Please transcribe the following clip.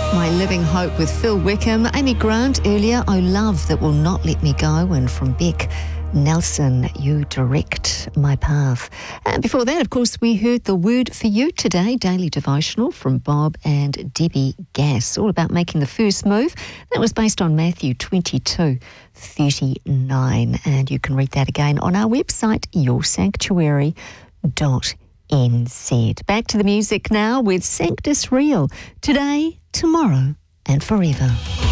My Living Hope with Phil Wickham. Amy Grant earlier, Oh Love That Will Not Let Me Go. And from Beck Nelson, You Direct My Path. And before that, of course, we heard The Word for You today, daily devotional from Bob and Debbie Gass, all about making the first move. That was based on Matthew 22:39. And you can read that again on our website, yoursanctuary.nz. Back to the music now with Sanctus Real. Today, tomorrow, and forever.